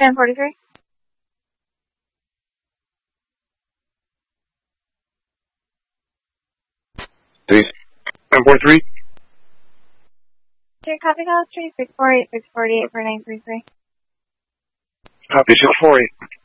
1043. Please. 1043. Okay, copy call 648 648 for 933. Copy 648.